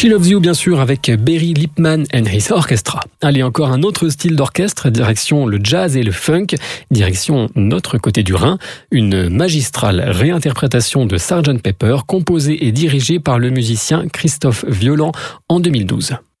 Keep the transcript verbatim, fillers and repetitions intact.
She Loves You, bien sûr, avec Barry Lippmann and His Orchestra. Allez, encore un autre style d'orchestre, direction le jazz et le funk, direction notre côté du Rhin, une magistrale réinterprétation de sergeant Pepper, composée et dirigée par le musicien Christophe Violent en deux mille douze.